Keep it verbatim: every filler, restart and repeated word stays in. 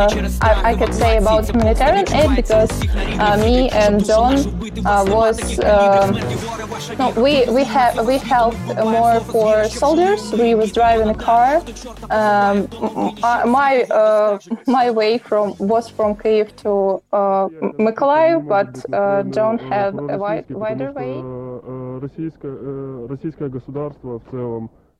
I, I could say about humanitarian aid because uh, me and John uh, was uh, no we we have we helped more for soldiers. We was driving a car. Um, my uh, my way from was from Kyiv to uh, Mykolaiv, but uh, John had a wide, wider way. Российское, российское государство в целом